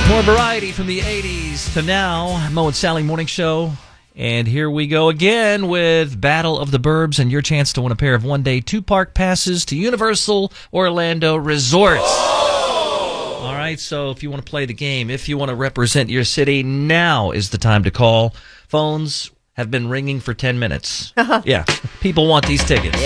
More variety from the 80s to now. Mo and Sally Morning Show. And here we go again with Battle of the Burbs and your chance to win a pair of one-day two-park passes to Universal Orlando Resorts. All right, so if you want to play the game, if you want to represent your city, now is the time to call. Phones have been ringing for 10 minutes. Yeah, people want these tickets.